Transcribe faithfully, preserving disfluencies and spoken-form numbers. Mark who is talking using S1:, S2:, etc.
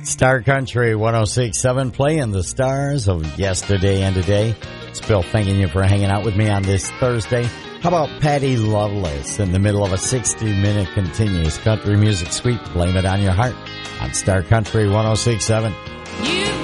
S1: Star Country one oh six point seven, playing the stars of yesterday and today. It's Bill thanking you for hanging out with me on this Thursday. How about Patty Loveless in the middle of a sixty-minute continuous country music suite? Blame It on Your Heart on Star Country one oh six point seven.
S2: You